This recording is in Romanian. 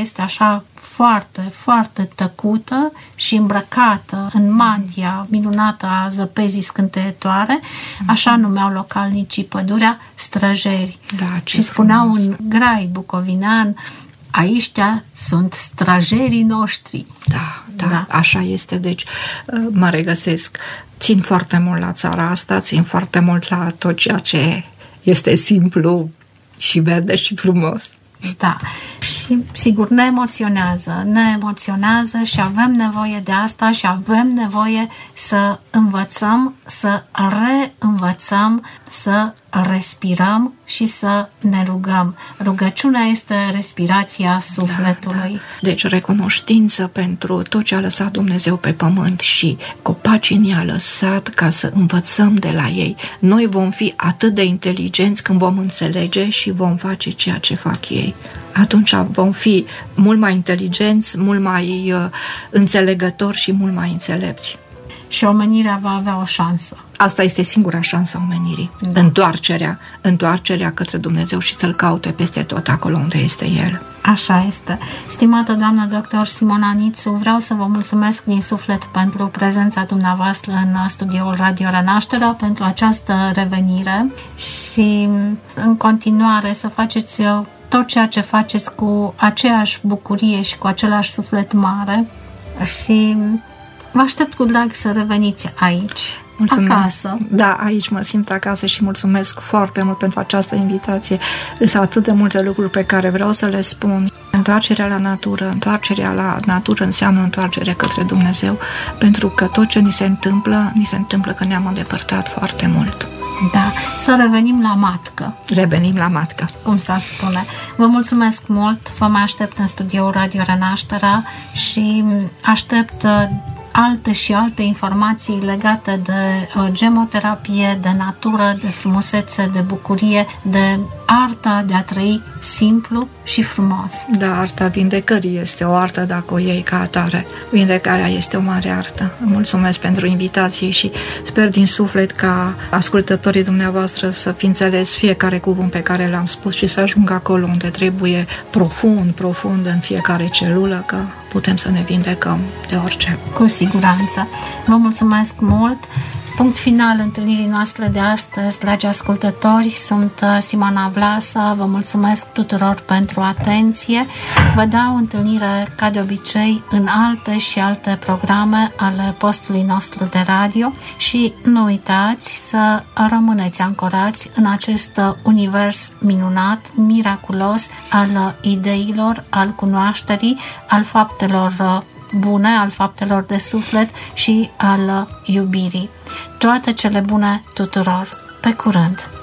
este așa foarte, foarte tăcută și îmbrăcată în mantia minunată a zăpezii scânteietoare, așa numeau localnicii pădurea străjeri. Da, și spuneau în grai bucovinean: aiștia sunt străjerii noștri. Da, așa este, deci mă regăsesc. Țin foarte mult la țara asta, țin foarte mult la tot ceea ce este simplu și verde și frumos. Da, și sigur ne emoționează și avem nevoie de asta și avem nevoie să învățăm, să reînvățăm, să respirăm și să ne rugăm. Rugăciunea este respirația sufletului. Da. Deci recunoștință pentru tot ce a lăsat Dumnezeu pe pământ și copacii ne-a lăsat ca să învățăm de la ei. Noi vom fi atât de inteligenți când vom înțelege și vom face ceea ce fac ei. Atunci vom fi mult mai inteligenți, mult mai înțelegători și mult mai înțelepți. Și omenirea va avea o șansă. Asta este singura șansă a omenirii. Da. Întoarcerea către Dumnezeu și să-L caute peste tot acolo unde este El. Așa este. Stimată doamnă doctor Simona Nițu, vreau să vă mulțumesc din suflet pentru prezența dumneavoastră în studioul Radio Renașterea, pentru această revenire și în continuare să faceți tot ceea ce faceți cu aceeași bucurie și cu același suflet mare și vă aștept cu drag să reveniți aici. Mulțumesc. Acasă. Da, aici mă simt acasă și mulțumesc foarte mult pentru această invitație. Sunt atât de multe lucruri pe care vreau să le spun. Întoarcerea la natură înseamnă întoarcere către Dumnezeu, pentru că tot ce ni se întâmplă că ne-am îndepărtat foarte mult. Da, să revenim la matcă. Revenim la matcă. Cum s-ar spune. Vă mulțumesc mult, vă mai aștept în studioul Radio Renașterea și aștept alte și alte informații legate de gemoterapie, de natură, de frumusețe, de bucurie, de arta de a trăi simplu și frumos. Da, arta vindecării este o artă dacă o iei ca atare. Vindecarea este o mare artă. Mulțumesc pentru invitație și sper din suflet ca ascultătorii dumneavoastră să fi înțeles fiecare cuvânt pe care l-am spus și să ajung acolo unde trebuie, profund în fiecare celulă, că putem să ne vindecăm de orice. Cu siguranță. Vă mulțumesc mult. Punct final întâlnirii noastre de astăzi, dragi ascultători, sunt Simona Vlasa, vă mulțumesc tuturor pentru atenție, vă dau întâlnire ca de obicei în alte și alte programe ale postului nostru de radio și nu uitați să rămâneți ancorați în acest univers minunat, miraculos al ideilor, al cunoașterii, al faptelor bune, al faptelor de suflet și al iubirii. Toate cele bune tuturor! Pe curând!